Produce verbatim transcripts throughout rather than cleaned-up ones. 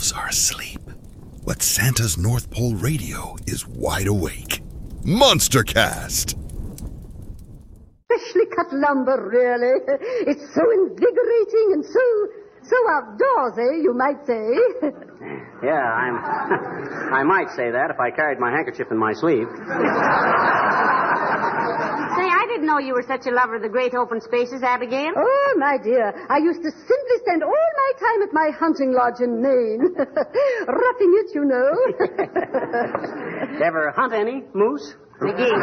elves are asleep, but Santa's North Pole radio is wide awake. Monstercast! Freshly cut lumber, really. It's so invigorating and so, so outdoorsy, you might say. Yeah, I'm... I might say that if I carried my handkerchief in my sleeve. Say, I didn't know you were such a lover of the great open spaces, Abigail. Oh, my dear, I used to simply spend all my time at my hunting lodge in Maine. Roughing it, you know. Ever hunt any moose? McGee.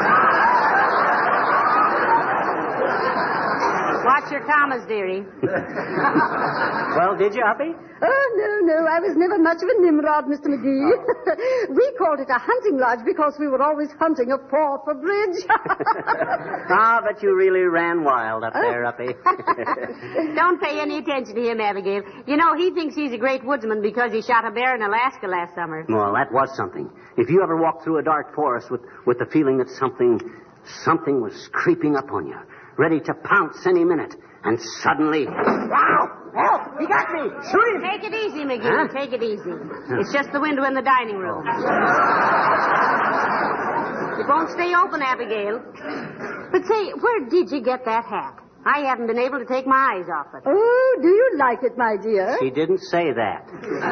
Watch your commas, dearie. Well, did you, Uppy? Oh, no, no, I was never much of a Nimrod, Mister McGee. Oh. We called it a hunting lodge because we were always hunting a paw for bridge. Ah, but you really ran wild up there, Uppy. Don't pay any attention to him, Abigail. You know, he thinks he's a great woodsman because he shot a bear in Alaska last summer. Well, that was something. If you ever walked through a dark forest with, with the feeling that something, something was creeping up on you, ready to pounce any minute, and suddenly... Wow! Oh, he got me! Shoot him! Take it easy, McGee. Huh? Take it easy. It's just the window in the dining room. It won't stay open, Abigail. But say, where did you get that hat? I haven't been able to take my eyes off it. Oh, do you like it, my dear? She didn't say that.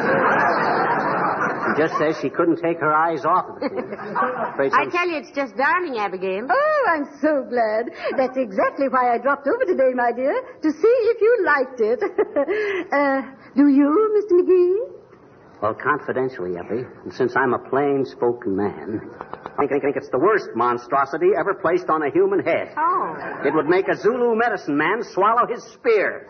She just says she couldn't take her eyes off of it. I tell you, it's just darling, Abigail. Oh, I'm so glad. That's exactly why I dropped over today, my dear, to see if you liked it. uh, do you, Mister McGee? Well, confidentially, Uppy, and since I'm a plain-spoken man, I think, I think it's the worst monstrosity ever placed on a human head. Oh. It would make a Zulu medicine man swallow his spear.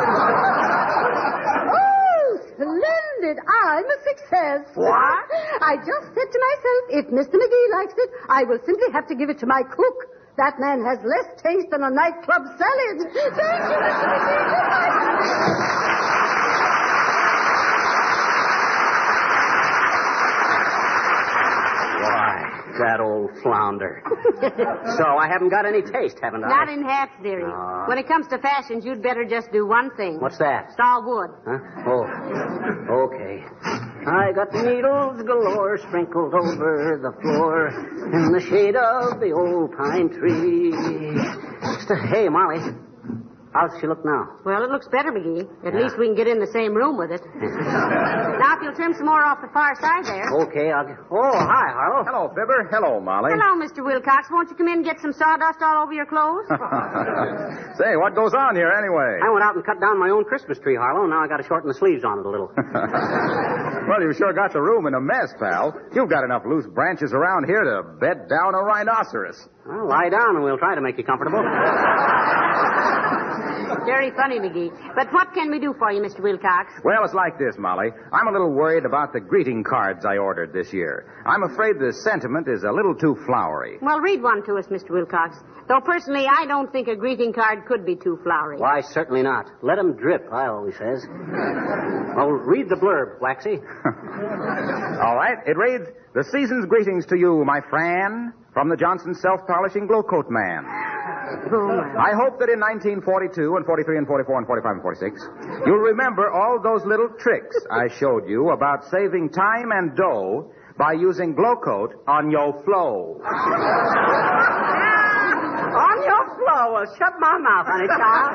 Oh, splendid. I'm a success. What? I just said to myself, if Mister McGee likes it, I will simply have to give it to my cook. That man has less taste than a nightclub salad. Thank you, Mister McGee. That old flounder. So I haven't got any taste, haven't I? Not in hats, dearie. Uh, when it comes to fashions, you'd better just do one thing. What's that? Saw wood. Huh? Oh, okay. I got needles galore sprinkled over the floor in the shade of the old pine tree. Hey, Molly. How's she look now? Well, it looks better, McGee. At Yeah. least we can get in the same room with it. Now, if you'll trim some more off the far side there. Okay, I'll get... Oh, hi, Harlow. Hello, Fibber. Hello, Molly. Hello, Mister Wilcox. Won't you come in and get some sawdust all over your clothes? Say, what goes on here anyway? I went out and cut down my own Christmas tree, Harlow, and now I got to shorten the sleeves on it a little. Well, you sure got the room in a mess, pal. You've got enough loose branches around here to bed down a rhinoceros. Well, lie down and we'll try to make you comfortable. Very funny, McGee. But what can we do for you, Mister Wilcox? Well, it's like this, Molly. I'm a little worried about the greeting cards I ordered this year. I'm afraid the sentiment is a little too flowery. Well, read one to us, Mister Wilcox. Though personally, I don't think a greeting card could be too flowery. Why, certainly not. Let 'em drip, I always says. Well, read the blurb, Waxy. All right. It reads, "The season's greetings to you, my Fran, from the Johnson Self-Polishing Glow Coat Man. I hope that in nineteen forty-two and forty-three and forty-four and forty-five and forty-six, you'll remember all those little tricks I showed you about saving time and dough by using Glow Coat on your flow." On your flow. Well, shut my mouth, honey child.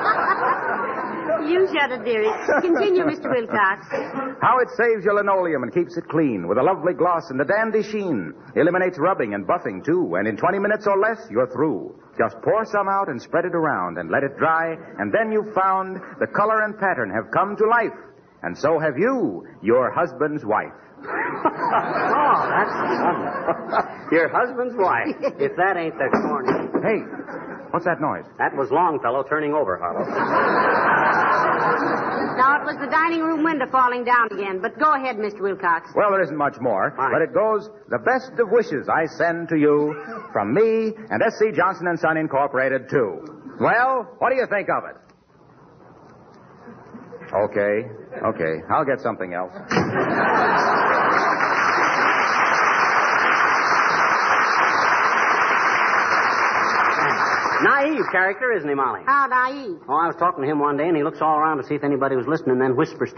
You shut it, dearie. Continue, Mister Wilcox. How it saves your linoleum and keeps it clean with a lovely gloss and a dandy sheen. Eliminates rubbing and buffing, too. And in twenty minutes or less, you're through. Just pour some out and spread it around and let it dry. And then you've found the color and pattern have come to life. And so have you, your husband's wife. Oh, that's funny. Your husband's wife. If that ain't the corny. Hey, what's that noise? That was Longfellow turning over, Harlow. Now, it was the dining room window falling down again. But go ahead, Mister Wilcox. Well, there isn't much more. Fine. But it goes, "The best of wishes I send to you from me and S C Johnson and Son Incorporated, too." Well, what do you think of it? Okay, okay. I'll get something else. Naive character, isn't he, Molly? How naive. Oh, I was talking to him one day, and he looks all around to see if anybody was listening, and then whispers